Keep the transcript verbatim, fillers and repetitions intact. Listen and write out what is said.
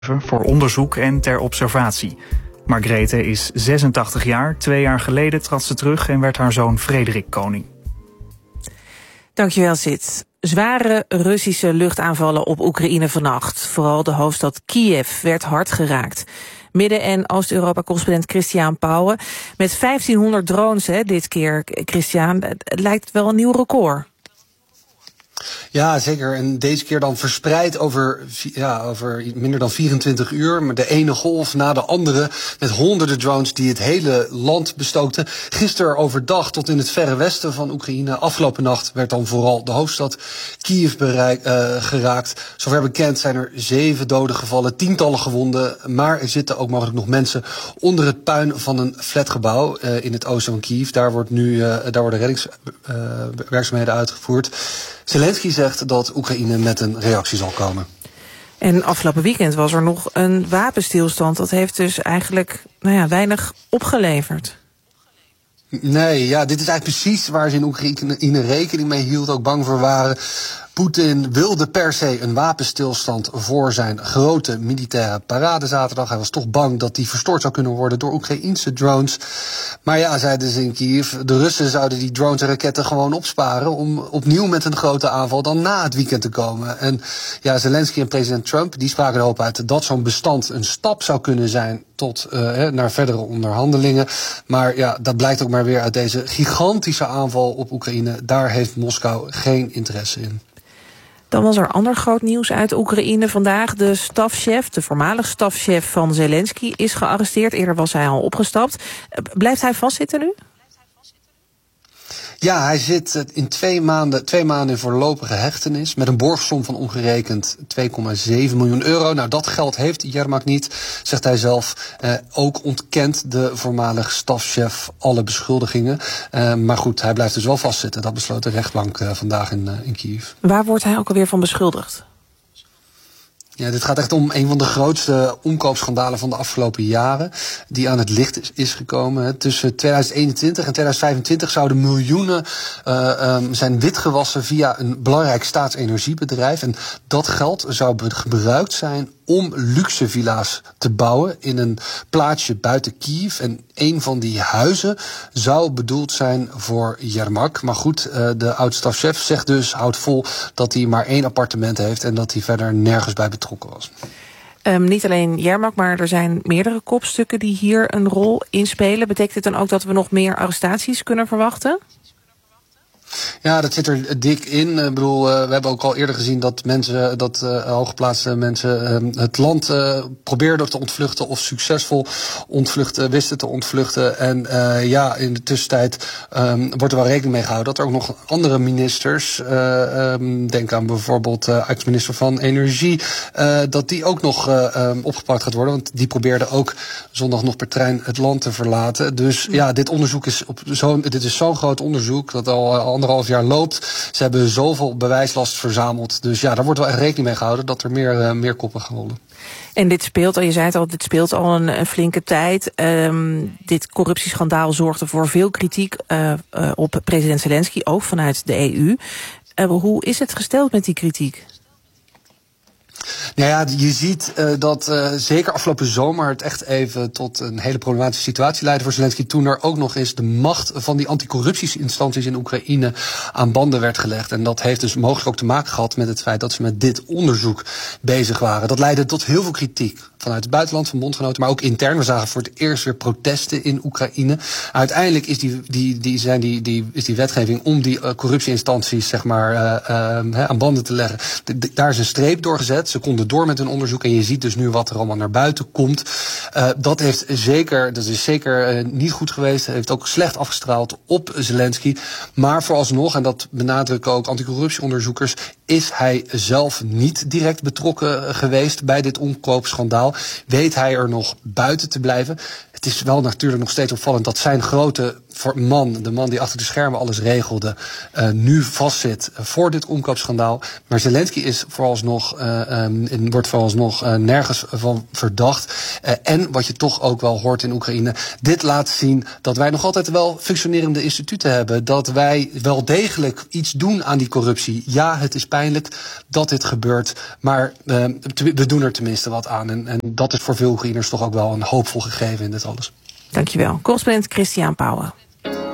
voor onderzoek en ter observatie. Margrethe is zesentachtig jaar. Twee jaar geleden trad ze terug en werd haar zoon Frederik koning. Dankjewel, Sid. Zware Russische luchtaanvallen op Oekraïne vannacht. Vooral de hoofdstad Kiev werd hard geraakt. Midden- en Oost-Europa-correspondent Christian Pauwen. Met vijftienhonderd drones hè, dit keer, Christian. Het lijkt wel een nieuw record. Ja, zeker. En deze keer dan verspreid over, ja, over minder dan vierentwintig uur. Maar de ene golf na de andere. Met honderden drones die het hele land bestookten. Gisteren overdag tot in het verre westen van Oekraïne. Afgelopen nacht werd dan vooral de hoofdstad Kiev bereik, uh, geraakt. Zover bekend zijn er zeven doden gevallen, tientallen gewonden. Maar er zitten ook mogelijk nog mensen onder het puin van een flatgebouw uh, in het oosten van Kiev. Daar, wordt nu, uh, daar worden reddingswerkzaamheden uh, uitgevoerd. Zelensky zegt dat Oekraïne met een reactie zal komen. En afgelopen weekend was er nog een wapenstilstand. Dat heeft dus eigenlijk nou ja, weinig opgeleverd. Nee, ja, dit is eigenlijk precies waar ze in Oekraïne rekening mee hield, ook bang voor waren. Poetin wilde per se een wapenstilstand voor zijn grote militaire parade zaterdag. Hij was toch bang dat die verstoord zou kunnen worden door Oekraïense drones. Maar ja, zeiden ze in Kiev, de Russen zouden die drones en raketten gewoon opsparen om opnieuw met een grote aanval dan na het weekend te komen. En ja, Zelensky en president Trump, die spraken er hoop uit dat zo'n bestand een stap zou kunnen zijn tot uh, naar verdere onderhandelingen. Maar ja, dat blijkt ook maar weer uit deze gigantische aanval op Oekraïne. Daar heeft Moskou geen interesse in. Dan was er ander groot nieuws uit Oekraïne vandaag. De stafchef, de voormalig stafchef van Zelensky, is gearresteerd. Eerder was hij al opgestapt. Blijft hij vastzitten nu? Ja, hij zit in twee maanden, twee maanden in voorlopige hechtenis met een borgsom van omgerekend twee komma zeven miljoen euro. Nou, dat geld heeft Yermak niet, zegt hij zelf. Eh, ook ontkent de voormalig stafchef alle beschuldigingen. Eh, maar goed, hij blijft dus wel vastzitten. Dat besloot de rechtbank uh, vandaag in, uh, in Kiev. Waar wordt hij ook alweer van beschuldigd? Ja, dit gaat echt om een van de grootste omkoopschandalen van de afgelopen jaren, die aan het licht is, is gekomen. Tussen tweeduizend eenentwintig en tweeduizend vijfentwintig zouden miljoenen uh, um, zijn witgewassen via een belangrijk staatsenergiebedrijf. En dat geld zou gebruikt zijn om luxe villa's te bouwen in een plaatsje buiten Kiev. En een van die huizen zou bedoeld zijn voor Yermak. Maar goed, uh, de oud-stafchef zegt dus, houdt vol, dat hij maar één appartement heeft en dat hij verder nergens bij betrokken was. Um, niet alleen Yermak, maar er zijn meerdere kopstukken die hier een rol in spelen. Betekent dit dan ook dat we nog meer arrestaties kunnen verwachten? Ja, dat zit er dik in. Ik bedoel, uh, we hebben ook al eerder gezien dat mensen, dat uh, hooggeplaatste mensen uh, het land uh, probeerden te ontvluchten of succesvol ontvluchten, wisten te ontvluchten. En uh, ja, in de tussentijd um, wordt er wel rekening mee gehouden dat er ook nog andere ministers, uh, um, denk aan bijvoorbeeld uh, ex-minister van Energie, uh, dat die ook nog uh, um, opgepakt gaat worden. Want die probeerde ook zondag nog per trein het land te verlaten. Dus ja, dit onderzoek is op zo'n, dit is zo'n groot onderzoek dat al uh, anderhalf jaar loopt. Ze hebben zoveel bewijslast verzameld. Dus ja, daar wordt wel echt rekening mee gehouden dat er meer, uh, meer koppen gaan rollen. En dit speelt al, je zei het al, dit speelt al een, een flinke tijd. Um, dit corruptieschandaal zorgde voor veel kritiek uh, uh, op president Zelensky, ook vanuit de E U. Uh, hoe is het gesteld met die kritiek? Nou ja, je ziet uh, dat uh, zeker afgelopen zomer het echt even tot een hele problematische situatie leidde voor Zelensky. Toen er ook nog eens de macht van die anticorruptieinstanties in Oekraïne aan banden werd gelegd. En dat heeft dus mogelijk ook te maken gehad met het feit dat ze met dit onderzoek bezig waren. Dat leidde tot heel veel kritiek vanuit het buitenland, van bondgenoten, maar ook intern. We zagen voor het eerst weer protesten in Oekraïne. Uiteindelijk is die, die, die, zijn die, die, is die wetgeving om die uh, corruptieinstanties zeg maar, uh, uh, aan banden te leggen. De, de, daar is een streep door gezet. Ze konden door met hun onderzoek en je ziet dus nu wat er allemaal naar buiten komt. Uh, dat, heeft zeker, dat is zeker uh, niet goed geweest. Het heeft ook slecht afgestraald op Zelensky. Maar vooralsnog, en dat benadrukken ook anticorruptieonderzoekers, is hij zelf niet direct betrokken geweest bij dit omkoopschandaal. Weet hij er nog buiten te blijven? Het is wel natuurlijk nog steeds opvallend dat zijn grote man, de man die achter de schermen alles regelde, uh, nu vastzit voor dit omkoopschandaal. Maar Zelensky is vooralsnog, uh, um, wordt vooralsnog uh, nergens van verdacht. Uh, en wat je toch ook wel hoort in Oekraïne, dit laat zien dat wij nog altijd wel functionerende instituten hebben. Dat wij wel degelijk iets doen aan die corruptie. Ja, het is pijnlijk dat dit gebeurt, maar uh, we doen er tenminste wat aan. En, en dat is voor veel Oekraïners toch ook wel een hoopvol gegeven in dit alles. Dankjewel. Correspondent Christiaan Pauwen.